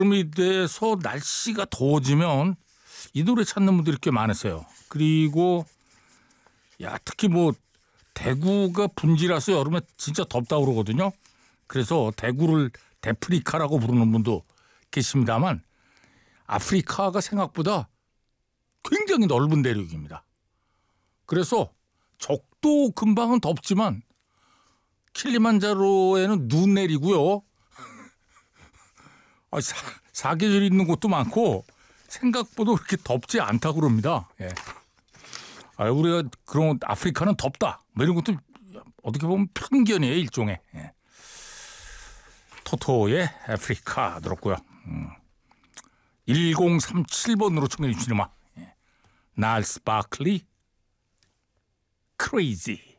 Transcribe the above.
여름이 돼서 날씨가 더워지면 이 노래 찾는 분들이 꽤 많으세요. 그리고 특히 대구가 분지라서 여름에 진짜 덥다 그러거든요. 그래서 대구를 데프리카라고 부르는 분도 계십니다만 아프리카가 생각보다 굉장히 넓은 대륙입니다. 그래서 적도 근방은 덥지만 킬리만자로에는 눈 내리고요. 사계절이 있는 곳도 많고 생각보다 그렇게 덥지 않다고 그럽니다. 우리가 그런 아프리카는 덥다 이런 것도 어떻게 보면 편견이에요, 일종의. 토토의 아프리카 들었고요. 1037번으로 청해 주신 음악 날스 바클리 크레이지.